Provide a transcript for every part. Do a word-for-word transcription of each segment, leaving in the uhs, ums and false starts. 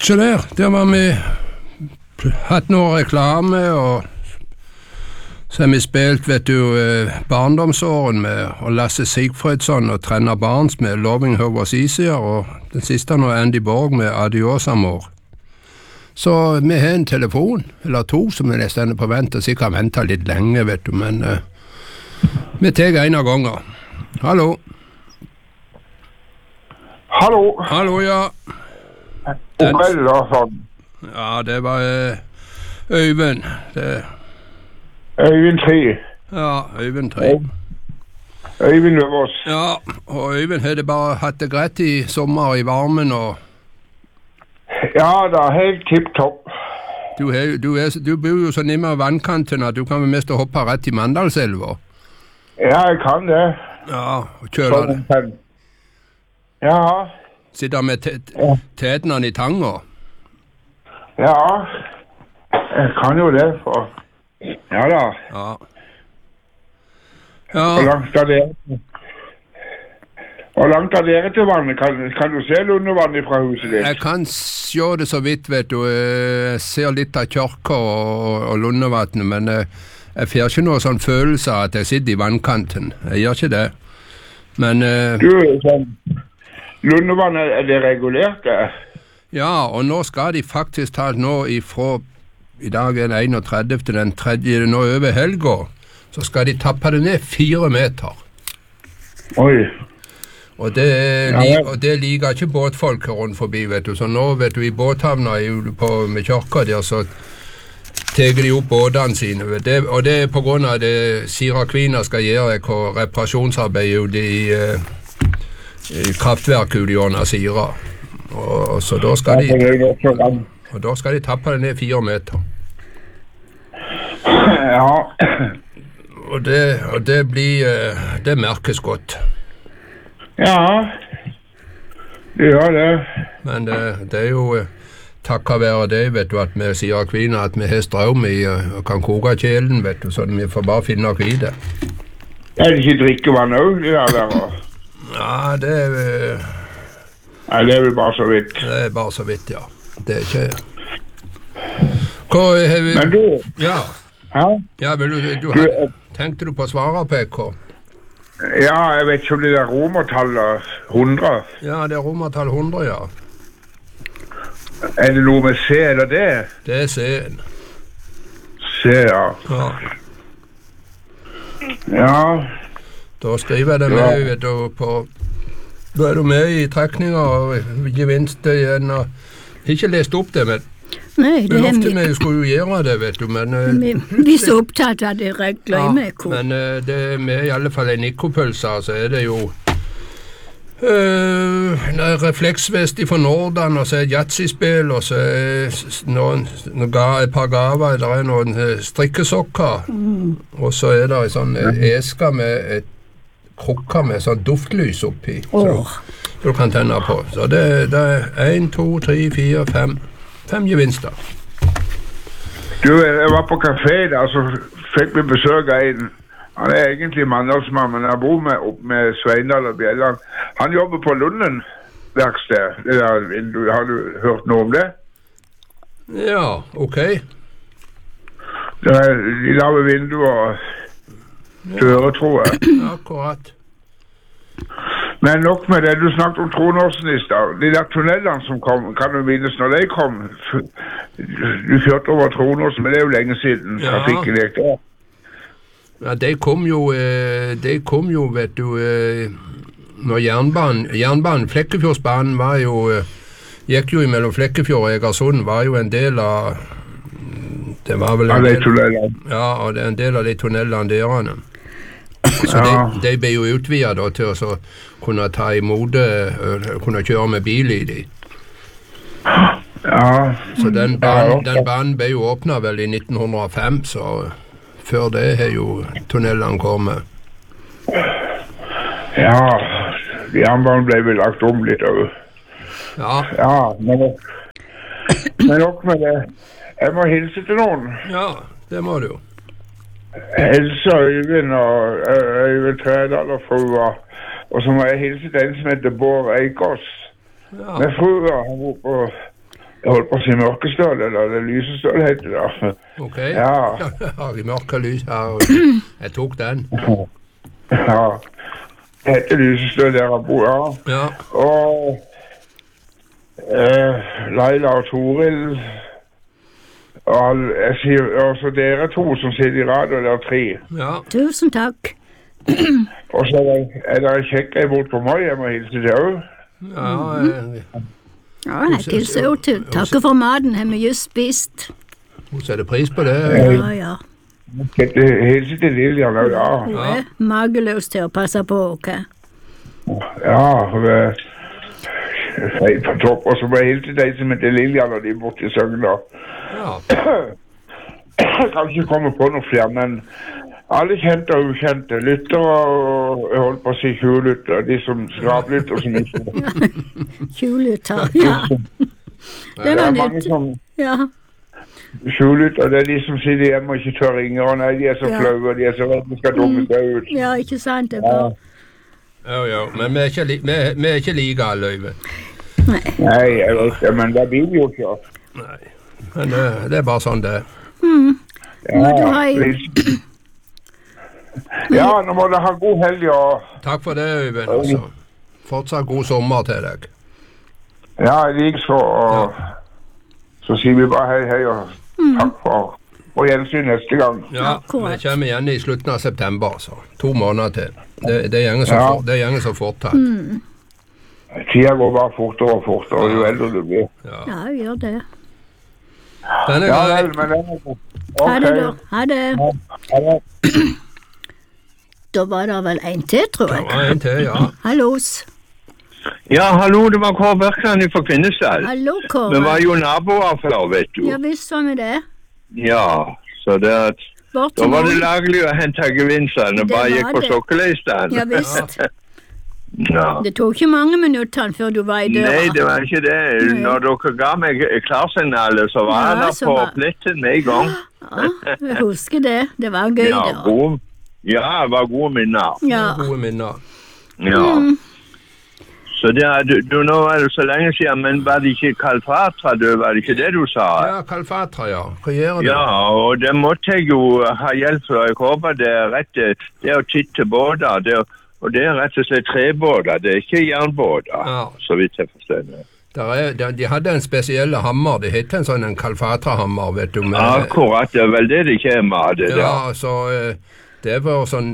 Så der, der var vi hatt noe reklame, og så har vi spilt, vet du, barndomsåren med og Lasse Sigfridsson og Trenner Barnes med Loving Her Was Easier, og den siste nå Andy Borg med Adios Amor. Så vi har en telefon, eller to, som vi nesten er på vent, og sikkert venter litt lenge, vet du, men uh, vi tar en av ganger. Hallo. Hallo. Hallo, ja. Og hva er det da, sånn? Ja, det var uh, Øyvind. Det... Øyvind tre. Ja, Øyvind tre. Øyvind Løvås. Ja, og Øyvind hadde bare hatt det greit i sommer i varmen, og... Ja, det er helt tipp-topp. Du, du, du bor jo så nærmere vannkanten at du kan vel mest hoppe rett i Mandalselva. Ja, jeg kan det. Ja, og kjøle det. Ja. Sitter med tætene i tanga. Ja, jeg kan jo det, for... Ja da. Ja. Ja. Hvor langt er det? Hvor langt er dere til vannet? Kan, kan du se lundevannet fra huset ditt? Jeg kan se det så vidt, vet du. Jeg ser litt av kjørka og, og lundevannet, men jeg, jeg får ikke noe sånn følelse av at jeg sitter i vannkanten. Jeg gjør ikke det. Men... Du, sånn, lundevannet, er det regulert, det? Ja, og nå skal de faktisk ta nå ifra... I dag er den enogtredivte, den tredje, nå over helga, så skal de tappe det ned fire meter. Oi. Og det, ja, og det liker ikke båtfolk rundt forbi, vet du. Så nå, vet du, i båthavna på, med kjørka der, så teger de opp båtene sine. Det, og det er på grunn av det Sirakvina skal gjøre hva reparasjonsarbeid ute i, i kraftverket ute i Åna Sira. Og, så da skal de... Og da skal de tappe det ned fire meter. Ja. Og det, og det blir, det merkes godt. Ja, det gjør det. Men det, det er jo takket være det, vet du, at vi sier kvinner at vi har strøm i og kan koke kjelen, vet du, så vi får bare finne oss i det. Er det ikke drikkevann også, det er der? Ja, det er... Nei, det er vel bare så vidt. Det er bare så vidt, ja. Det er ikke... Hva har vi... Men du... Ja. Hæ? Ja, vil du... du har... Tenkte du på å svare på hva? Ja, jeg vet ikke om det er romertallet hundre. Ja, det er romertall hundre, ja. Er det noe med C eller D? Det er C-en. C, ja. Ja. Ja. Da skriver jeg det med, ja. Vet du, på... Da er du med i trekninger og gevinst igjen, og... Ikke lest opp det, men... Nei, det er vi... Vi skulle jo gjøre det, vet du, men... Vi, vi er så opptatt av det regler ja, med hvor. Men uh, det er med i alle fall en nikkopølse, så er det jo... Uh, refleksvest fra Nordan, og så er et jatsi-spill, og så er noen, noen, et par gaver, det er noen strikkesokker, mm. Og så er det en sånn eske med et krukker med sånn duftlys oppi. Åh. Så. Du kan tenne på. Så det, det er en, to, tre, fire, fem. Fem gevinster. Du, jeg var på kafé der, så fikk vi besøk av en. Han er egentlig mandalsmann, men jeg bor med, opp med Sveindal og Bjelland. Han jobber på Lunden verksted. Det der, har du hørt noe om det? Ja, ok. Det er, de laver vinduer og dører, tror jeg. Akkurat. Men nok med det, du snakket om Tronåsen i stad. De der tunnelene som kom, kan du minnes når de kom? Du kjørte over Tronåsen, men det er jo lenge siden ja. Trafikken gikk der. Ja, de kom jo, de kom jo, vet du, når jernbanen, jernbanen, Flekkefjordsbanen var jo, gikk jo mellom Flekkefjord og Egersund, var jo en del av, det var vel en del, ja, og det er en del av de tunnelene derene. Så ja. de, de ble jo utvidet da, til å kunne ta imot, kunne kjøre med bil i de. Ja. Så den banen, den banen ble jo åpnet vel i nitten hundre og fem, så før det har jo tunnelene kommet. Ja, jernbanen ble vel lagt om litt over. Ja. Ja, men, men nok med det. Jeg må hilse til noen. Ja, det må du jo. Else Øyvind og Øyvind Trædal og frua, og så må jeg hilse til en som heter Bård Eikås. Ja. Med frua, han bor på Jeg holdt på å si mørkestøl, eller det lysestøl heter det. Ok, Ja. jeg har i mørke lys her, jeg tok den. Ja. Det heter lysestøl der jeg bor, ja. Ja, Og eh, Laila og Toril, og all- jeg sier også dere to som sitter i rad, og det er tre. ja, Tusen takk. Og så er det, er det en kjekk ei bort på meg, jeg må hilse til også. ja, eh, Ja, jeg hilser jo til. Takker for maten, har vi just spist. hun setter pris på det. Ja, ja. Hilse til Lilian, ja. Hun er mageløs til å passe på, ok? Ja, hun er helt på topp. Og så må jeg hilse til deg som heter Lilian, og de er borte i Søgner. Ja, Jeg kan ikke komme på noe flere, men alle kjente og ukjente lyttere, og jeg holdt på å si tjuvlyttere, de som skraplytter som ikke. Tjuvlytter, ja. Det Det var er mange nytt. som Ja, tjuvlytter, det er de som sitter hjemme og ikke tør ringe, og nei, de er så Ja. flaue, og de er så redde de skal dumme seg ut. ja, ikke sant? Det er bra. jo, jo, men vi er ikke, li vi, vi er ikke like alle, Øyvind. Nei, jeg vet det, men det blir jo ikke. Nei, men det, det er bare sånn det er. Men du har jo please. Ja, nå må dere ha god helg, og Takk for det, Øyvind, altså. Fortsatt god sommer til deg. ja, like så, og så sier vi bare hei, hei, og takk for, og gjensyn neste gang. Ja, Akkurat. vi kommer igjen i slutten av september, så. To måneder til. Det, det er gjengen som, Ja. for, det er gjengen som fortatt. Tida går bare fortere og fortere, jo eldre du blir. Ja, gjør det. Denne Ja gangen, vel, men det er ok. Ha det, da. Ha det. Ha det. Da var det vel en til, tror det jeg. var en til, ja. Hallos. Ja, hallo, det var Kåre Berkland fra Kvinesdal. Hallo, Vi var Kåre. jo naboer før, vet du. Ja visst var vi det. Ja, så det at Bort da til var det morgen. laglig å hente gevinstene Det og bare var gikk på det. sokkelistene. Ja visst. Ja. Det tok ikke mange minuttene før du var i døra. Nei, det var ikke det. Nei. Når dere ga meg klarsignalet, så var Ja, jeg der så på var- pletten med en gang. Ja, jeg husker det. Det var gøy, Ja, det. god, ja, det var gode minner. Ja. Gode minner. Ja. Mm. Så det er, du, du, nå er det så lenge siden, men var det ikke Kalfatra, du, var det ikke det du sa? Ja, Kalfatra, ja. Hva gjør du? Ja, og det måtte jeg jo ha hjelp for. Jeg håper det er rett, det er å titte båter, det er, og det er rett og slett trebåter, det er ikke jernbåter, Ja. så vidt jeg forstår det. Der er, der, de hadde en spesiell hammer, det heter en sånn en Kalfatra-hammer, vet du. Med, Akkurat, det er vel det det kommer av det der. ja, så eh, det var sånn,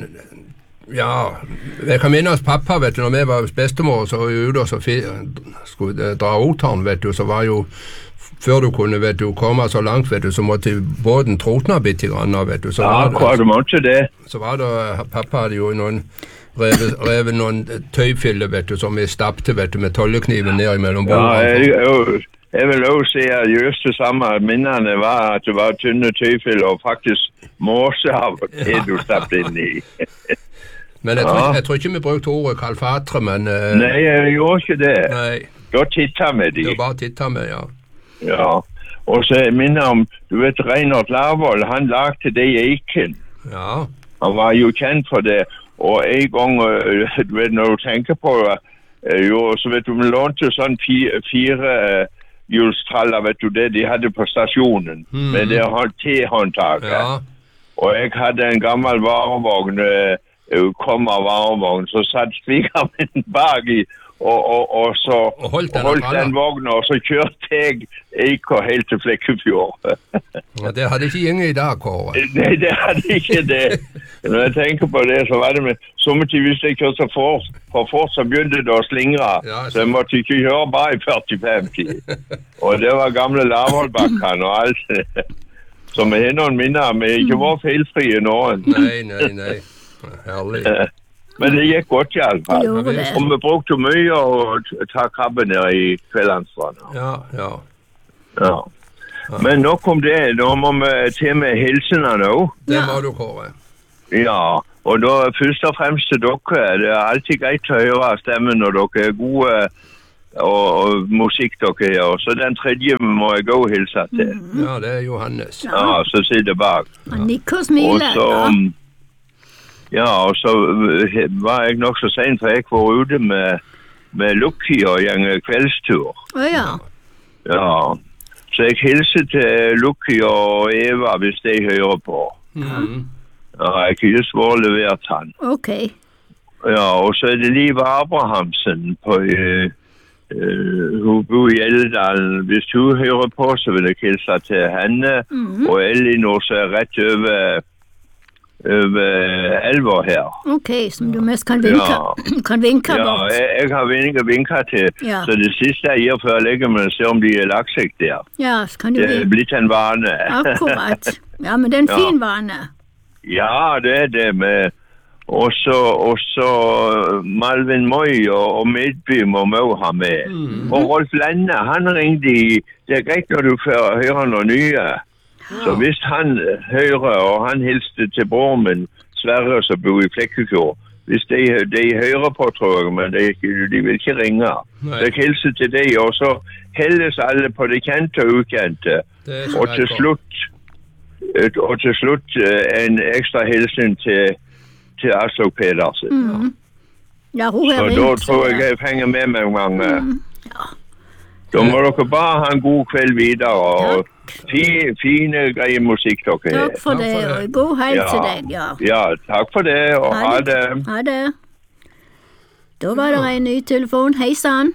ja, jeg kan minnes pappa, vet du, når vi var hos bestemor, så var vi ute og så fi, skulle dra Oteren, vet du, så var jo, før du kunne, vet du, komme så langt, vet du, så måtte båten trotne bitte grann, vet du. Så Ja, var akkurat, det, det måtte det. så var det, pappa hadde jo noen revet, revet noen tøyfiller, vet du, som vi stappte, vet du, med tollekniven ned mellom Ja, bordene. jeg, jeg, jeg vil også si at just det samme minnene var at det var tynne tøyfiller og faktisk måse av det du stappte inn i. Men jeg tror, Ja. jeg tror ikke vi brukte ordet kalfatre, men eh, Nei, jeg gjorde ikke det. nei, Da tittet vi de. det var bare å titte med, ja. Ja, og så jeg minner om, du vet, Reinhold Larvold, han lagde det i Eiken. Ja, Han var jo kjent for det, og en gang, øh, du vet, når du tenker på, øh, jo, så vet du, vi lånte sånn fire, fire øh, hjulstraller, vet du det, de hadde på stasjonen, Mhm. med det hånd- T-håndtaket. ja, Og jeg hadde en gammel varevogn, øh, øh, kom av varevogn, så satt svikeren min bak i, og, og, og så Og holdt den holdt av den tralla. vognen, og så kjørte jeg Eiker helt til Flekkefjord. ja. Det hadde ikke gjengen i dag, Kåre. Nei, det hadde ikke det. Når jeg tenker på det, så var det med sommertid hvis jeg kjørte så fort, for fort så begynte det å slingre, Ja, så jeg måtte ikke kjøre bare i førtifem ti. Og det var gamle Lavholdbakken og alt. Så vi har noen minner, vi har ikke vært feilfrie noen. Nei, nei, nei. Herlig. Men det gikk godt i alle Det fall. gjorde det. Og vi brukte mye å ta krabben ned i Kvellandsvannet. Ja, ja. Ja. Men nok om det, nå må vi til med hilsenene også. Det Ja. må du, Kåre. Ja, og da først og fremst til dere. Det er alltid greit å høre stemmen når dere er gode og, og musikk dere gjør. Så den tredje må jeg også hilse til. Ja, det er Johannes. Ja, så sitter bak. Han nikker og Og smiler. så, Ja. ja, og så var jeg nok så sent, for jeg var ute med, med Lucky og gjenge kveldstur. Å ja. Ja, Så jeg hilser til Lucky og Eva hvis de hører på. Mm. Ja, jeg kunne svårt levert han. Ok. Ja, og så er det Liv Abrahamsen på... Uh, Uh, hun bor i Eldalen. Hvis hun hører på, så vil jeg hilse til henne. Mm-hmm. Og Elinor så er rett over, over elva her. Ok, som du mest kan vinke, ja. kan vinke ja, bort. Ja, jeg, jeg har vinket vinket til. Ja. Så det siste jeg gir før jeg legger meg, se om de har lagt seg der. Ja, så kan du det er blitt en vane. Akkurat. Ja, men det er en ja. fin vane. Ja, det er det med... Og så, og så Malvin Moy og, og Midby må vi også ha med. Mm. Og Rolf Lenne, han ringte i... Det er greit når du får høre noe nye. Ja. Så hvis han hører, og han hilste til broren min, Sverre, som bor i Flekkefjord, hvis de, de hører på, tror jeg, men de, de vil ikke ringe. Nei. Så jeg hilser til de, og så helles alle på det kjente og ukjente. Og til slutt, og til slutt en ekstra hilsen til... til Aslak Pedersen. Mm. Ja, hun er så da tror jeg jeg henger med meg mange. Mm. Ja. Da må dere bare ha en god kveld videre, og fi, fine, greie musikk dere har. Takk for det, og god hei ja. til deg, ja. Ja, takk for det, og ha, ha det. Ha det. Da var det en ny telefon. Hei sann.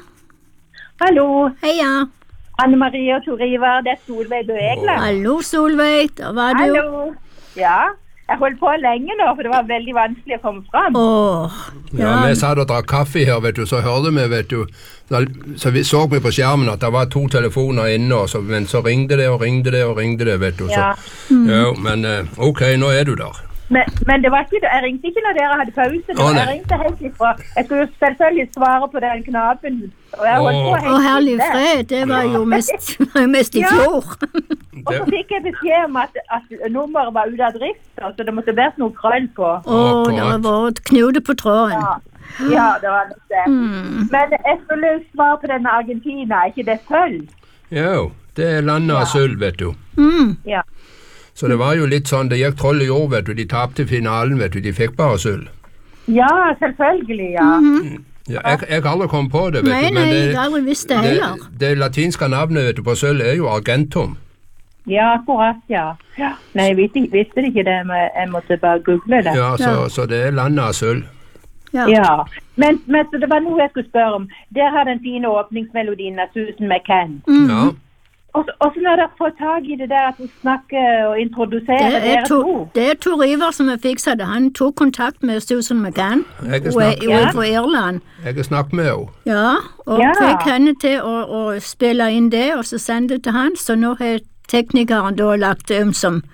Hallo. Heia. Anne-Marie og Tor Ivar, det er Solveig Bøegle. Hallo, Solveig. Da var du. Hallo. Ja. Jeg holdt på lenge nå, for det var veldig vanskelig å komme frem. Åh, ja. ja, vi satt og drakk kaffe her, vet du, så hørte vi, vet du, så, så vi så vi på skjermen at det var to telefoner inne, og så, men så ringte det og ringte det og ringte det, vet du. Så, ja. Mm. ja, men ok, nå er du der. Men, men det var ikke, jeg ringte ikke når dere hadde pause, oh, jeg ringte helt ifra. Jeg skulle selvfølgelig svare på den knappen. Og jeg holdt på helt Å, herlig fred, det var jo mest, mest i fjor. Og så fikk jeg beskjed om at, at nummeret var ute av drift, så det måtte være noe krøll på. Å, oh, det var vært knude på tråden. Ja. ja, det var det. Mm. Men jeg skulle svare på denne Argentina, er ikke det sølv? Jo, det er landet av sølv, vet du. Mm. Ja. Så det var jo litt sånn, det gikk troll i år, vet du, de tapte finalen, vet du, de fikk bare sølv. Ja, selvfølgelig, ja. Mm-hmm. ja jeg, jeg har aldri kommet på det, vet nei, du. Nei, nei, jeg har aldri visst det heller. Det, det latinske navnet, vet du, på sølv er jo Argentum. Ja, akkurat, ja. ja. Nei, jeg visste, visste ikke det, men jeg måtte bare google det. Ja, så, ja. så det er landet av sølv. Ja, ja. Men, men så det var noe jeg skulle spørre om. Der har den fine åpningsmelodien av Susan McCann. Mm. Ja. Og så når dere får tag i det der at hun snakker og introduserer dere to, to. Det er Tor Ivar som har fikset det. Han tok kontakt med Susan McCann. Hun er fra Irland. Jeg har snakket med henne. Ja, og ja. fikk henne til å, å spille inn det, og så sendte det til han. Så nå har teknikeren da lagt det om som,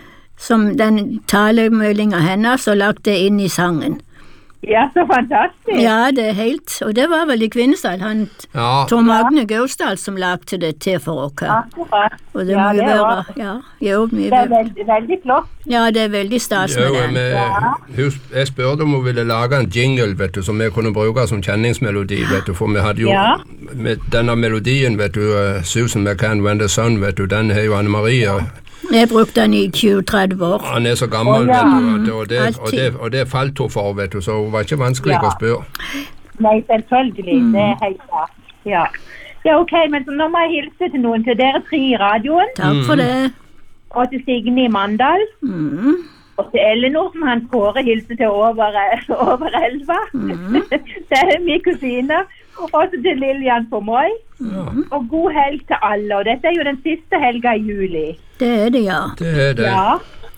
som den talemeldingen hennes, og lagt det inn i sangen. Ja, så fantastisk. Ja, det er helt, og det var vel i Kvinesdal, han ja. Tom Magne Gausdal som lagte det til for oss. Akkurat. Og det ja, må jo det være, var, ja, jo, det er veldig, veldig flott. Ja, det er veldig stas med den. Ja. Jeg spurte om hun ville lage en jingle, vet du, som vi kunne bruke som kjenningsmelodi, vet du, for vi hadde jo, ja. med denne melodien, vet du, uh, Susan McCann, When the Sun, vet du, den er jo Anne-Marie. Ja. Jeg brukte den i tjue til tretti år. Han er så gammel, oh, ja. vet du, og det, og, det, og det falt hun for, vet du, så hun var ikke vanskelig ja. å spørre. Nei, selvfølgelig, mm. det er helt klart. Ja. ja, ok, men så nå må jeg hilse til noen, til dere tre i radioen. Takk for det. Og til Signe i Mandal. Mm. Og til Elinor, som han Kåre hilser til over, over elva. Mm. Det er min kusine. Og så til Lilian på Moi. Mm. Og god helg til alle. Og dette er jo den siste helga i juli. Det er det, ja. Det er det. Ja.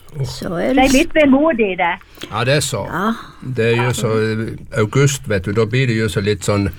Så er det... det er litt vemodig, det. Ja, det er så. Ja. Det er jo så august, vet du, da blir det jo så litt sånn,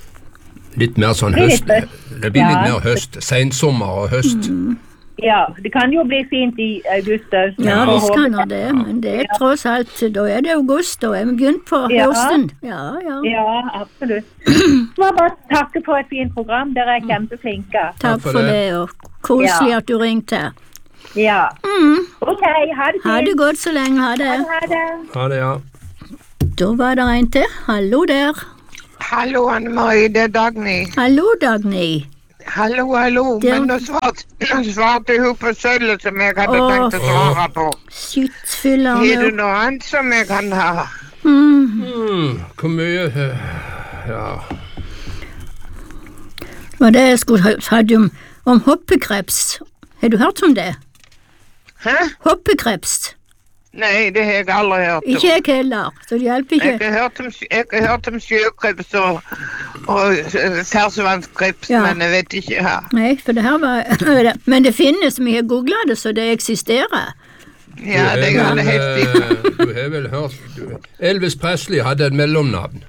litt mer sånn høst. Det blir litt mer høst, sensommer og høst. Mm. Ja, det kan jo bli fint i august. Ja, det kan jo det, men det er tross alt, da er det august, da er vi begynt på ja. høsten. Ja, ja. Ja, absolutt. Så bare takke for et fint program, dere er kjempeflinke. Takk for det, og koselig ja. at du ringte. Ja. Mm. Ok, ha det fint. Ha det godt så lenge, ha det. Ha det. Ha det, ja. Da var det en til. Hallo der. Hallo, Anne-Marie, det er Dagny. Hallo, Dagny. Hallo, hallo, det... men nå svarte, svarte hun på sølvet som jeg hadde Åh, tenkt å svare på. Skyttfyller. Er det noe annet som jeg kan ha? Mm. Mm, hvor mye, ja. Var det jeg skulle ha om, om hoppekreps. Har du hørt om det? Hæ? Hoppekreps. Nei, det har jeg aldri hørt om. Ikke jeg heller, så det hjelper ikke. Jeg har hørt om, jeg har hørt om sjøkreps og, og ferskvannskreps, Ja. men jeg vet ikke her. Nei, for det her var Men det finnes, vi har googlet det, så det eksisterer. Ja, det du, er har det vel, helt sikkert. eh, du har vel hørt du, Elvis Presley hadde et mellomnavn.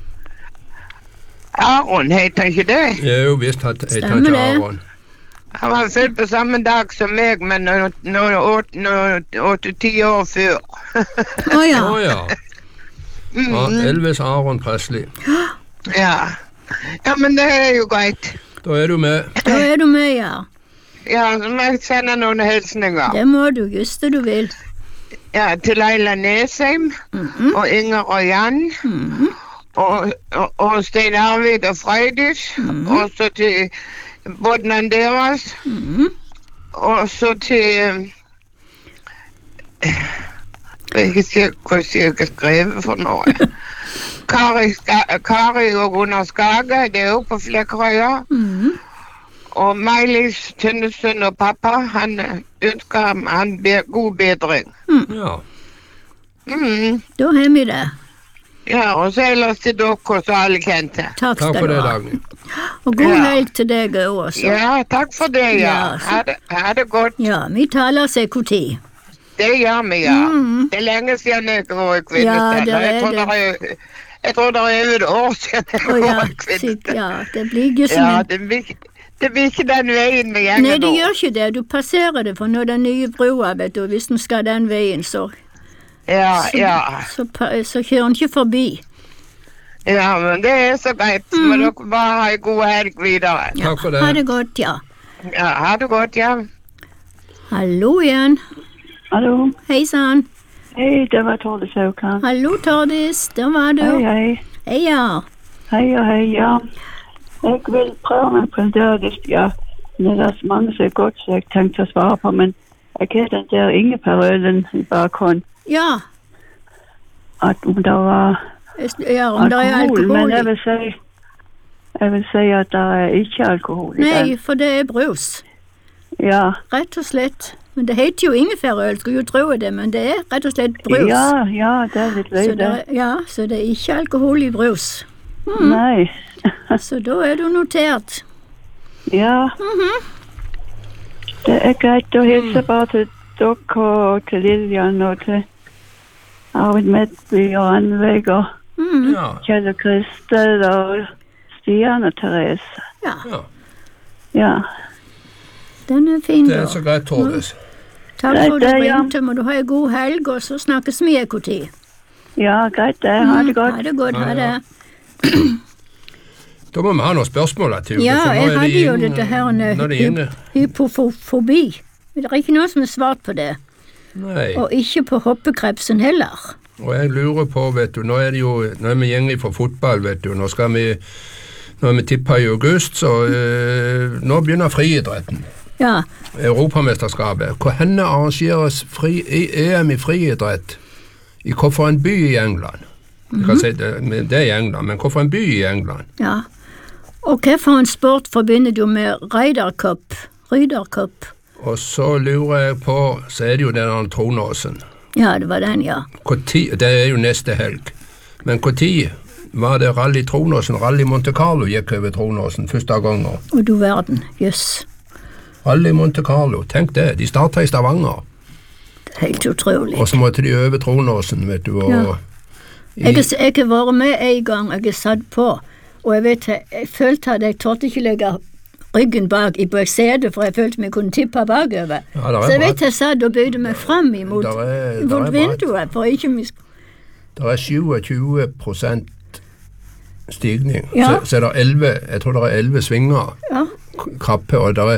Aron heter ikke det? Jo, visst het het han Stemmer ikke det. Aron. Han var født på samme dag som meg, men åtte-ti år før. Å ja. Å ja. ja. Elvis Aron Presley. Ja. Ja, men det er jo greit. Da er du med. Da er du med, ja. Ja, så må jeg sende noen hilsninger. Det må du, just det du vil. Ja, til Leila Nesheim, Mhm. og Inger og Jan, Mhm. og, og, og Stein Arvid og Freydis, og så til bådene deres, Mhm. og så til Jeg vet ikke hva jeg har skrevet for noe. Kari, Ska, Kari og Gunnar Skage, det er jo på Flekkerøya. Mhm. Og Meilis Tønnesen og pappa, han ønsker ham han be, god bedring. Ja. Mm. Da har vi det. Ja, og så ellers til dere så alle kjente. Takk Takk skal for du det, ha. Dagny. Og god Ja. helg til deg også. Ja, takk for det, ja. Ja, så- Ha det, ha det godt. Ja, vi taler seg hvor tid. Det gjør vi, ja. Mm. Det er lenge siden jeg var i Ja, kvinnestell. det er jeg, tror det. det er, jeg tror det er over et år siden jeg Å ja, var i sitt, kvinnestell. ja, det blir ikke som Ja, en det blir, ikke- det blir ikke den veien vi gjenger Nei, det nå. gjør ikke det. Du passerer det, for når den nye brua, vet du, hvis den skal den veien, så, Ja, så, ja. så, pa- så kjører den ikke forbi. Ja, men det er så greit. Så må dere bare ha en god helg videre. Takk for det. Ha det godt, ja. Ja, ha det godt, ja. Hallo igjen. Hallo. Hei sann. Hei, det var Tordis Aukan. Hallo, Tordis. Der var du. Hei, hei. Hei, ja. Hei og hei, ja. Jeg vil prøve meg på en dødest, ja. Det er så mange som er godt, så jeg tenkte å svare på, men jeg har den der Ingeperølen i bakhånd, Ja, at om det var ja om det er alkohol, alkohol men jeg i. vil si, jeg vil si at det er ikke alkohol i Nei, den. for det er brus. Ja, Rett og slett. Men det heter jo ingefærøl, skulle jo tro det, men det er rett og slett brus. ja, ja, det er litt Så løy det, det. er- ja, så det er ikke alkohol i brus. Nei. Så da er du notert. Ja. Det er greit å hilse bare til dere og til Lilian og til Arvid Medby og Anveig og Mm. Ja. Kjell og Kristel og Stian og Therese. Ja, ja. Ja. den er fin, Det da. er så greit, Tordis. Takk for at du Greit, det, ja. ringte. Må du ha en god helg, og så snakkes vi en god tid. Ja, greit det. Ha det godt. Ha det godt, ha Ja, ja. det. Da må vi ha noen spørsmål til uke, Ja, for nå jeg er de hadde jo inne- dette her Nå er de inne. hypofobi. Det er ikke noen som har svart på det. Nei. Og ikke på hoppekrepsen heller. Og jeg lurer på, vet du, nå er det jo, nå er vi gjenger for fotball, vet du, nå skal vi, nå er vi tippet i august, så eh, nå begynner friidretten, Ja, Europamesterskapet. Hvor henne arrangeres fri, E M i friidrett? I hvorfor en by i England? Jeg kan si det, men det er i England, men hvorfor en by i England? ja. Og hva for en sport forbinder du med Ryder Cup? Ryder Cup. Og så lurer jeg på, så er det jo den Tronåsen. Ja, det var den, ja. Hvor tid, det er jo neste helg, men hvor tid var det Rally Tronåsen, Rally Monte Carlo gikk over Tronåsen første gangen? Og du verden, jøss. Rally Monte Carlo, tenk det, de startet i Stavanger, Det er helt utrolig. og så måtte de over Tronåsen, vet du, og Ja. i, Jeg, har- jeg har vært med en gang, jeg har satt på, og jeg vet, jeg, jeg følte at jeg tålte ikke legge ryggen bak i setet, for jeg følte meg kunne tippe bakover. Ja, det er Så jeg bra. vet jeg satt og bøyde meg frem imot, Der er- der er imot bra. vinduet, for ikke vi sk- der er tjue prosent stigning, Ja. så, så er det elleve, jeg tror det er elleve svinger, Ja, k- krappe, og der er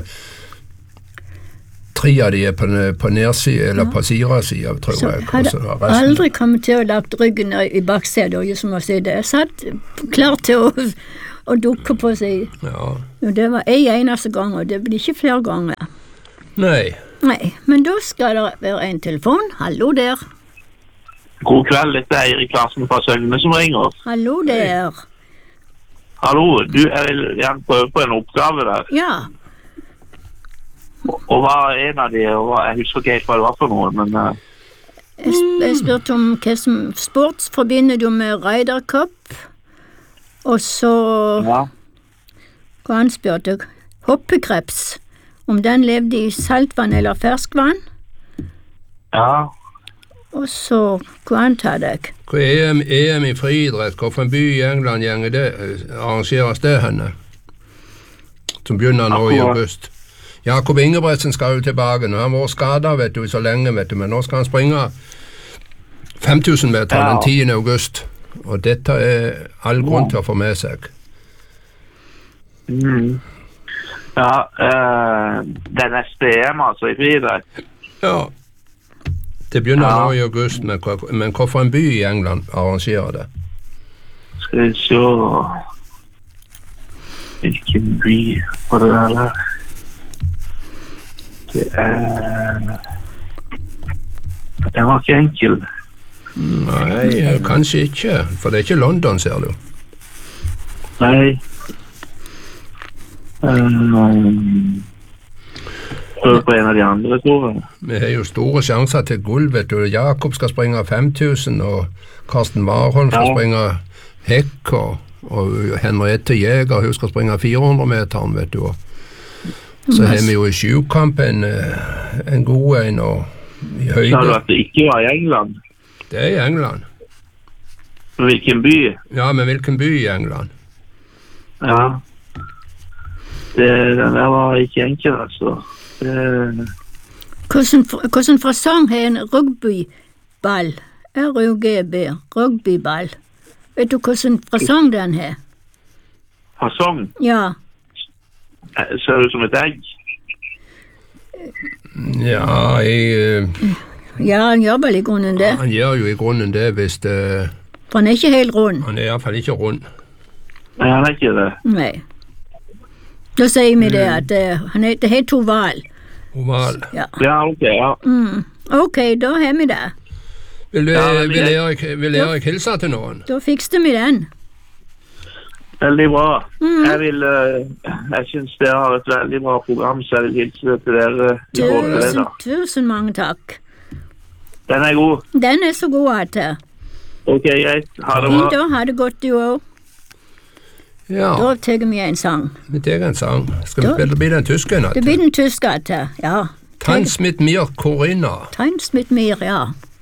tre av de er på, ne- på nedsiden, eller på sidesiden, tror så jeg. jeg og hadde så er resten- aldri kommet til å lagt ryggen i i baksetet, og som å si det. Jeg satt klar til å, å dukke på seg. Ja, Og det var en eneste gang, og det blir ikke flere ganger. nei, Nei, men da skal det være en telefon. Hallo der. God kveld, dette er Eirik Larsen fra Søgne som ringer. Hallo der. Hallo, du, jeg vil gjerne prøve på en oppgave der. Ja. Og, og hva er en av de, og hva, jeg husker ikke helt hva det var for noe, men... Uh, jeg, jeg spurte om hva som sports forbinder du med Ryder Cup, og så... Ja. Hva han spurte? Hoppekreps. Om den levde i saltvann eller ferskvann. Ja. Og så, hva antar deg? Hva er E M, E M i friidrett? Hvorfor en by i England gjenger det, arrangeres det henne? Som begynner nå i august. Jakob Ingebretsen skal jo tilbake. Nå har han vært skadet, vet du, så lenge, vet du, men nå skal han springe fem tusen meter ja. Den tiende august. Og dette er all grunn til å få med seg. Mm. Ja, uh, det neste E M, altså, i friidrett. Ja. Det begynner ja. nå i august, men, men hvorfor en by i England arrangerer det? Skal vi se... Hvilken by var det der? Det er... Det var ikke enkel. Nei, kanskje ikke, for det er ikke London, ser du. Nei. Um... på en av de andre, tror jeg. Vi har jo store sjanser til gull, vet du. Jakob skal springe fem tusen, og Karsten Warholm skal ja. Springe hekk, og, og Henriette Jæger, hun skal springe fire hundre meteren, vet du. Så har vi jo i sjukamp en, en god en, og i høyde. Sa du at det ikke var i England? Det er i England. Hvilken by? Ja, men hvilken by i England? Ja. Det, den der var ikke enkel, altså. Uh, hvordan, hvordan fasong har en rugbyball? R U G B, rugbyball. Vet du hvordan fasong den har? Fasong? Ja. Ser det ut som et egg? Ja, jeg... Uh, ja, han gjør vel i grunnen det. Han gjør jo i grunnen det hvis det... For han er ikke helt rund. Han er i hvert fall ikke rund. Nei, han er ikke det. Nei. Da sier vi det at uh, han er, det heter oval. Oval. Ja, ja ok, ja. Mm. Ok, da har vi det. Vil, du, ja, vil, jeg, Erik, vil Erik hilse til noen? Da fikste vi den. Veldig bra. Mm. Jeg vil, uh, jeg synes dere har et veldig bra program, så jeg vil hilse til dere. Tusen, tusen mange takk. Den er god. Den er så god at det. Ok, greit. Ha det bra. Da har det godt du også. Ja. Da tar vi en sang. Vi tar en sang. Skal vi da, spille, det blir den tyske natt? Det blir den tyske natt, ja. Tanz mit mir, Corinna. Tanz mit mir, ja.